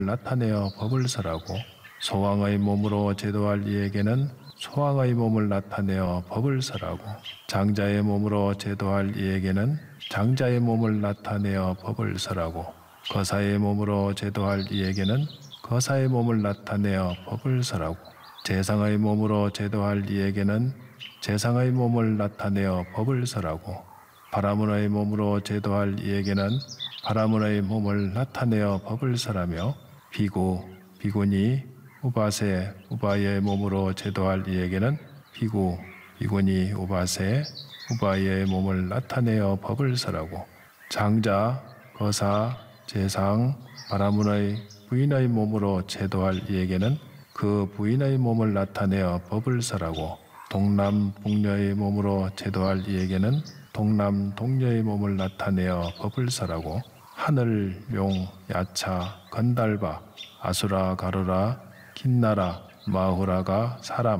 나타내어 법을 설하고 소왕의 몸으로 제도할 이에게는 소왕의 몸을 나타내어 법을 설하고 장자의 몸으로 제도할 이에게는 장자의 몸을 나타내어 법을 설하고 거사의 몸으로 제도할 이에게는 거사의 몸을 나타내어 법을 설하고 제상의 몸으로 제도할 이에게는 제상의 몸을 나타내어 법을 설하고 바라문의 몸으로 제도할 이에게는 바라문의 몸을 나타내어 법을 설하며 비구, 비구니, 우바세, 우바의 몸으로 제도할 이에게는 비구, 비구니, 우바세, 우바의 몸을 나타내어 법을 설하고 장자, 거사, 제상, 바라문의 부인의 몸으로 제도할 이에게는 그 부인의 몸을 나타내어 법을 설하고 동남, 북녀의 몸으로 제도할 이에게는 동남, 동녀의 몸을 나타내어 법을 설하고 하늘, 용, 야차, 건달바, 아수라, 가루라, 긴나라, 마후라가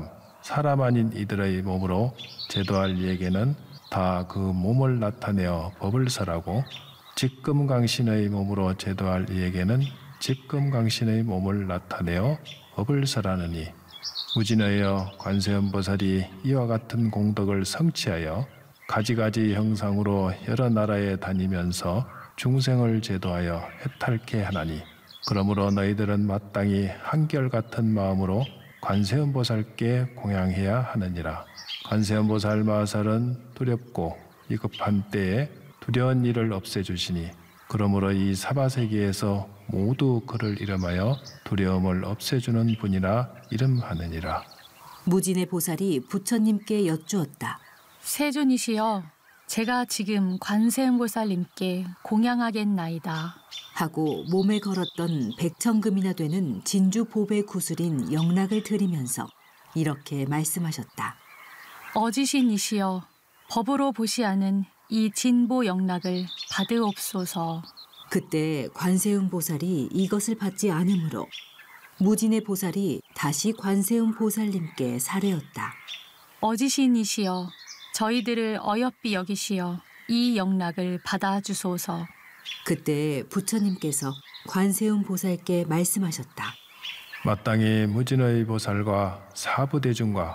사람 아닌 이들의 몸으로 제도할 이에게는 다 그 몸을 나타내어 법을 설하고 직금강신의 몸으로 제도할 이에게는 직금강신의 몸을 나타내어 법을 설하느니 무진하여 관세음보살이 이와 같은 공덕을 성취하여 가지가지 형상으로 여러 나라에 다니면서 중생을 제도하여 해탈케 하나니 그러므로 너희들은 마땅히 한결같은 마음으로 관세음보살께 공양해야 하느니라. 관세음보살 마살은 두렵고 위급한 때에 두려운 일을 없애주시니 그러므로 이 사바세계에서 모두 그를 이름하여 두려움을 없애주는 분이라 이름하느니라. 무진의 보살이 부처님께 여쭈었다. 세존이시여, 제가 지금 관세음보살님께 공양하겠나이다. 하고 몸에 걸었던 100천금이나 되는 진주 보배 구슬인 영락을 들이면서 이렇게 말씀하셨다. 어지신이시여, 법으로 보시하는 이 진보 영락을 받으옵소서. 그때 관세음 보살이 이것을 받지 않으므로 무진의 보살이 다시 관세음 보살님께 사례었다. 어지신이시여, 저희들을 어여삐 여기시어 이 영락을 받아주소서. 그때 부처님께서 관세음 보살께 말씀하셨다. 마땅히 무진의 보살과 사부대중과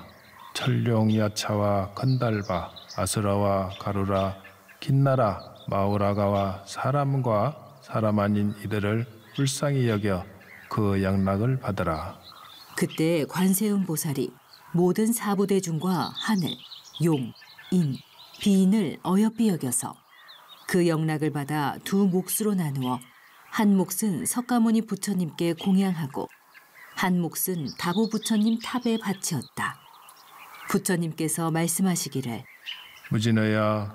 천룡야차와 건달바, 아수라와 가루라, 긴나라, 마우라가와 사람과 사람 아닌 이들을 불쌍히 여겨 그 영락을 받으라. 그때 관세음 보살이 모든 사부대중과 하늘, 용, 인, 비인을 어여삐 여겨서 그 영락을 받아 두 몫으로 나누어 한 몫은 석가모니 부처님께 공양하고 한 몫은 다보 부처님 탑에 바치었다. 부처님께서 말씀하시기를 무진의야,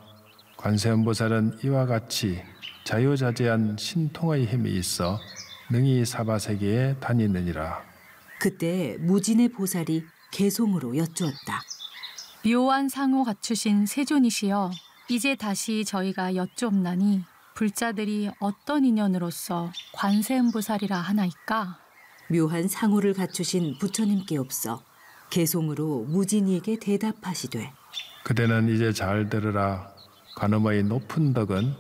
관세음보살은 이와 같이 자유자재한 신통의 힘이 있어 능히 사바세계에 다니느니라. 그때 무진의 보살이 개송으로 여쭈었다. 묘한 상호 갖추신 세존이시여, 이제 다시 저희가 여쭈옵나니 불자들이 어떤 인연으로서 관세음보살이라 하나이까? 묘한 상호를 갖추신 부처님께 없어 개송으로 무진이에게 대답하시되 그대는 이제 잘 들으라. 관음의 높은 덕은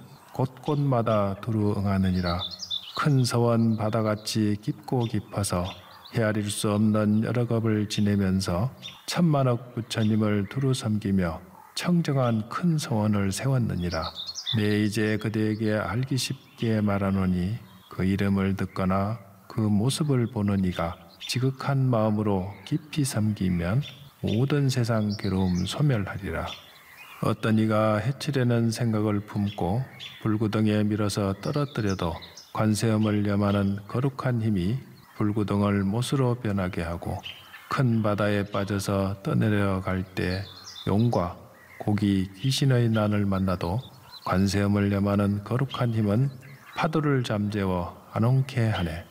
곳곳마다 두루 응하느니라. 큰 서원 바다같이 깊고 깊어서 헤아릴 수 없는 여러 겁을 지내면서 천만억 부처님을 두루 섬기며 청정한 큰 서원을 세웠느니라. 내 이제 그대에게 알기 쉽게 말하노니 그 이름을 듣거나 그 모습을 보는 이가 지극한 마음으로 깊이 섬기면 모든 세상 괴로움 소멸하리라. 어떤 이가 해치려는 생각을 품고 불구덩이에 밀어서 떨어뜨려도 관세음을 염하는 거룩한 힘이 불구덩을 못으로 변하게 하고 큰 바다에 빠져서 떠내려갈 때 용과 고기, 귀신의 난을 만나도 관세음을 염하는 거룩한 힘은 파도를 잠재워 안온케 하네.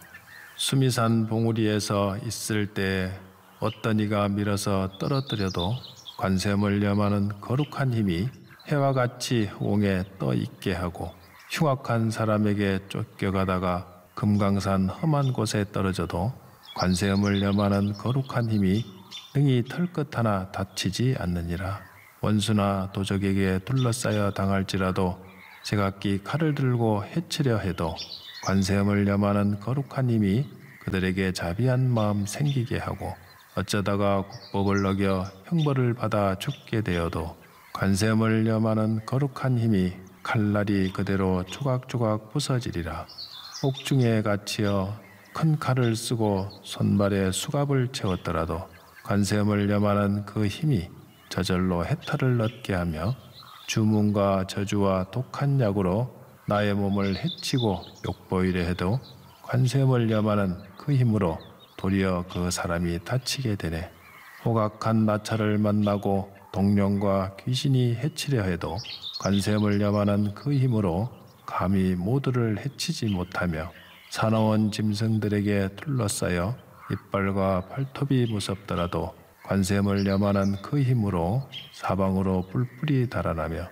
수미산 봉우리에서 있을 때 어떤 이가 밀어서 떨어뜨려도 관세음을 염하는 거룩한 힘이 해와 같이 옹에 떠 있게 하고 흉악한 사람에게 쫓겨가다가 금강산 험한 곳에 떨어져도 관세음을 염하는 거룩한 힘이 능히 털끝 하나 다치지 않느니라. 원수나 도적에게 둘러싸여 당할지라도 제각기 칼을 들고 해치려 해도 관세음을 염하는 거룩한 힘이 그들에게 자비한 마음 생기게 하고 어쩌다가 국법을 어겨 형벌을 받아 죽게 되어도 관세음을 염하는 거룩한 힘이 칼날이 그대로 조각조각 부서지리라. 옥중에 갇히어 큰 칼을 쓰고 손발에 수갑을 채웠더라도 관세음을 염하는 그 힘이 저절로 해탈을 얻게 하며 주문과 저주와 독한 약으로 나의 몸을 해치고 욕보이려 해도 관세음을 염하는 그 힘으로 도리어 그 사람이 다치게 되네. 호각한 나찰을 만나고 동령과 귀신이 해치려 해도 관세음을 염하는 그 힘으로 감히 모두를 해치지 못하며 사나운 짐승들에게 둘러싸여 이빨과 발톱이 무섭더라도 관세음을 염하는 그 힘으로 사방으로 뿔뿔이 달아나며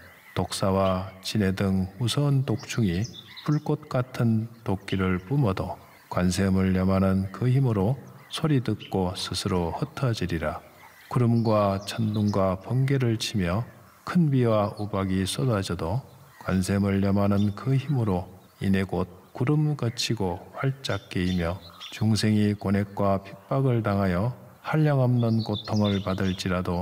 독사와 진해 등 무서운 독충이 불꽃 같은 도끼를 뿜어도 관세음을 염하는 그 힘으로 소리 듣고 스스로 흩어지리라. 구름과 천둥과 번개를 치며 큰 비와 우박이 쏟아져도 관세음을 염하는 그 힘으로 이내 곧 구름 거치고 활짝 개이며 중생이 고뇌과 핍박을 당하여 한량없는 고통을 받을지라도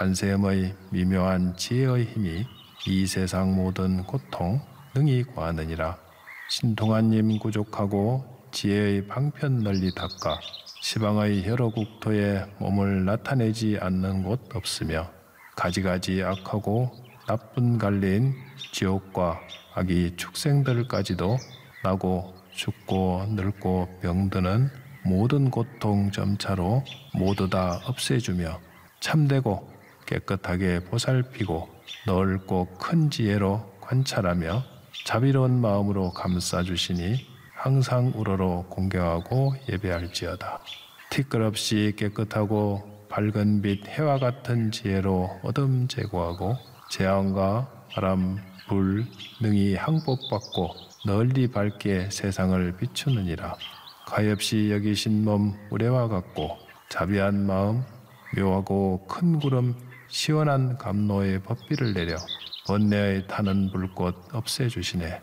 관세음의 미묘한 지혜의 힘이 이 세상 모든 고통 능히 구하느니라. 신통한 님 구족하고 지혜의 방편 널리 닦아 시방의 여러 국토에 몸을 나타내지 않는 곳 없으며 가지가지 악하고 나쁜 관리인 지옥과 악이 축생들까지도 나고 죽고 늙고 병드는 모든 고통 점차로 모두 다 없애주며 참되고 깨끗하게 보살피고 넓고 큰 지혜로 관찰하며 자비로운 마음으로 감싸주시니 항상 우러러 공경하고 예배할지어다. 티끌없이 깨끗하고 밝은 빛 해와 같은 지혜로 어둠 제거하고 재앙과 바람, 불 능히 항복받고 널리 밝게 세상을 비추느니라. 가엾이 여기신 몸 우레와 같고 자비한 마음 묘하고 큰 구름 시원한 감로의 법비를 내려 번뇌의 타는 불꽃 없애주시네.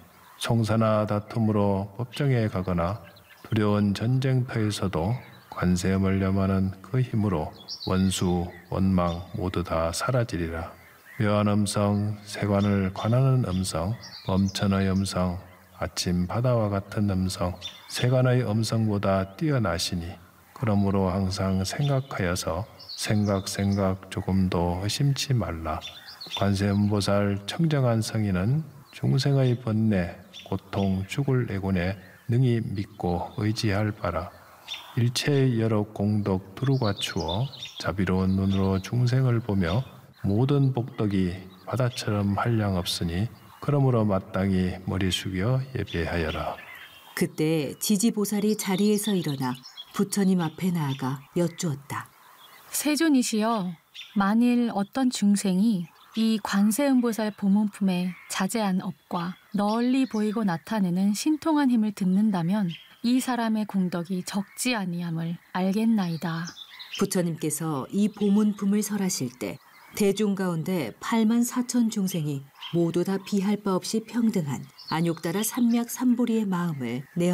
송사나 다툼으로 법정에 가거나 두려운 전쟁터에서도 관세음을 염하는 그 힘으로 원수, 원망 모두 다 사라지리라. 묘한 음성, 세관을 관하는 음성, 멈천의 음성, 아침 바다와 같은 음성, 세간의 음성보다 뛰어나시니 그러므로 항상 생각하여서 생각 조금도 의심치 말라. 관세음보살 청정한 성인은 중생의 번뇌, 고통, 죽을 애곤에 능히 믿고 의지할 바라. 일체의 여러 공덕 두루과추어 자비로운 눈으로 중생을 보며 모든 복덕이 바다처럼 한량없으니 그러므로 마땅히 머리 숙여 예배하여라. 그때 지지보살이 자리에서 일어나 부처님 앞에 나아가 여쭈었다. 세존이시여, 만일 어떤 중생이 이 관세음보살 보문품의 자제한 업과 널리 보이고 나타내는 신통한 힘을 듣는다면 이 사람의 공덕이 적지 아니함을 알겠나이다. 부처님께서 이 보문품을 설하실 때 대중 가운데 8만 4천 중생이 모두 다 비할 바 없이 평등한 안욕따라 삼맥 삼보리의 마음을 내어